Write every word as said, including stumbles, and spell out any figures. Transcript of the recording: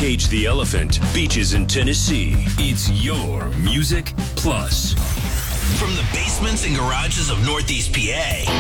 Cage the Elephant, Beaches in Tennessee. It's your Music Plus. From the basements and garages of Northeast P A